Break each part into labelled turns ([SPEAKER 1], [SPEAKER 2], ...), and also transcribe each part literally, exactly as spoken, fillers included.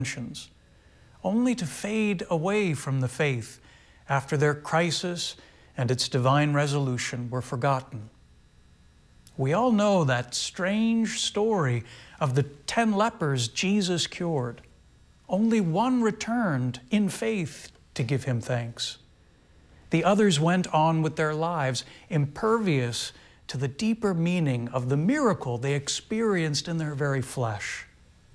[SPEAKER 1] intentions, only to fade away from the faith after their crisis and its divine resolution were forgotten. We all know that strange story of the ten lepers Jesus cured. Only one returned in faith to give him thanks. The others went on with their lives, impervious to the deeper meaning of the miracle they experienced in their very flesh.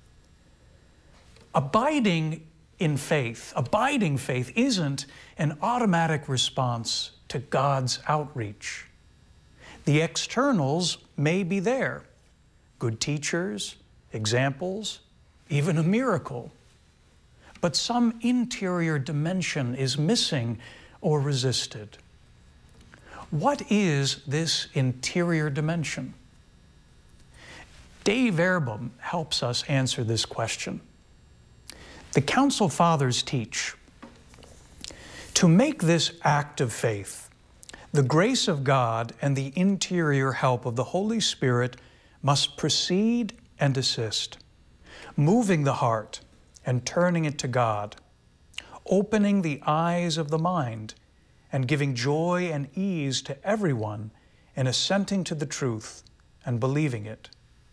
[SPEAKER 1] Abiding in faith, abiding faith isn't an automatic response to God's outreach. The externals may be there, good teachers, examples, even a miracle. But some interior dimension is missing or resisted. What is this interior dimension? Dave Erbum helps us answer this question. The Council Fathers teach, to make this act of faith, the grace of God and the interior help of the Holy Spirit must precede and assist, moving the heart and turning it to God, opening the eyes of the mind and giving joy and ease to everyone in assenting to the truth and believing it.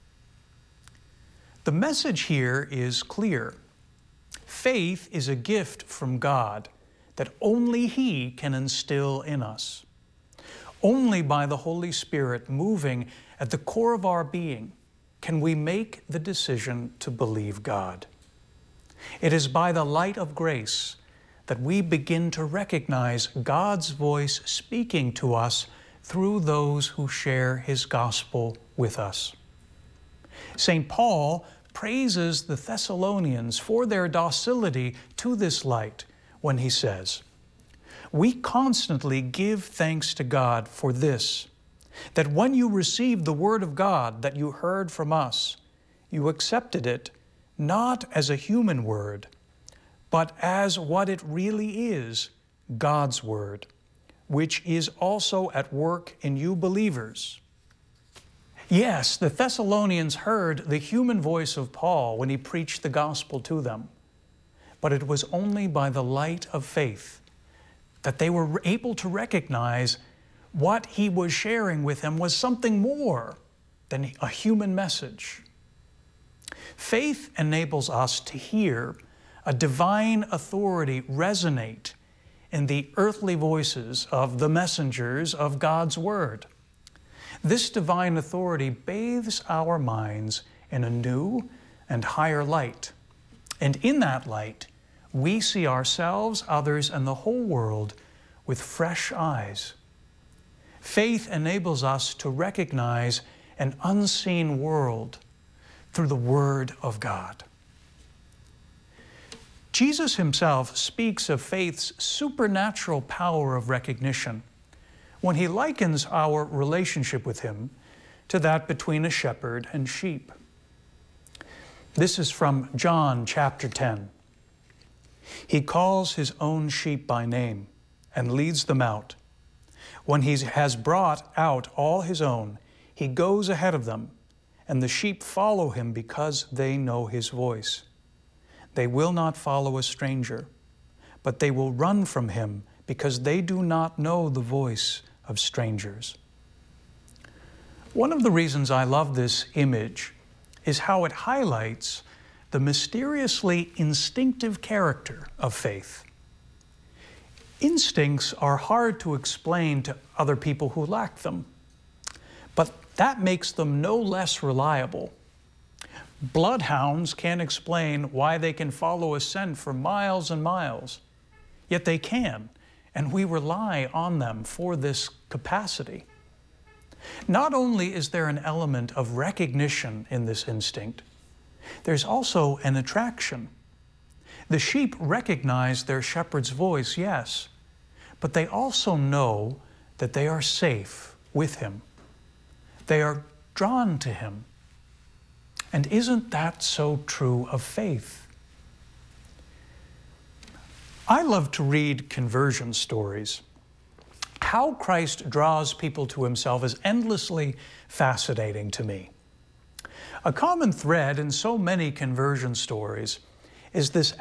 [SPEAKER 1] The message here is clear. Faith is a gift from God that only He can instill in us. Only by the Holy Spirit moving at the core of our being can we make the decision to believe God. It is by the light of grace that we begin to recognize God's voice speaking to us through those who share His gospel with us. Saint Paul praises the Thessalonians for their docility to this light when he says, "We constantly give thanks to God for this, that when you received the word of God that you heard from us, you accepted it not as a human word, but as what it really is, God's word, which is also at work in you believers." Yes, the Thessalonians heard the human voice of Paul when he preached the gospel to them, but it was only by the light of faith that they were able to recognize what he was sharing with them was something more than a human message. Faith enables us to hear a divine authority resonate in the earthly voices of the messengers of God's Word. This divine authority bathes our minds in a new and higher light. And in that light, we see ourselves, others, and the whole world with fresh eyes. Faith enables us to recognize an unseen world through the Word of God. Jesus Himself speaks of faith's supernatural power of recognition when He likens our relationship with Him to that between a shepherd and sheep. This is from John chapter ten. He calls His own sheep by name and leads them out. When He has brought out all His own, He goes ahead of them, and the sheep follow Him because they know His voice. They will not follow a stranger, but they will run from Him because they do not know the voice of strangers. One of the reasons I love this image is how it highlights the mysteriously instinctive character of faith. Instincts are hard to explain to other people who lack them, but that makes them no less reliable. Bloodhounds can't explain why they can follow a scent for miles and miles, yet they can, and we rely on them for this capacity. Not only is there an element of recognition in this instinct, there's also an attraction. The sheep recognize their shepherd's voice, yes, but they also know that they are safe with Him. They are drawn to Him. And isn't that so true of faith? I love to read conversion stories. How Christ draws people to Himself is endlessly fascinating to me. A common thread in so many conversion stories is this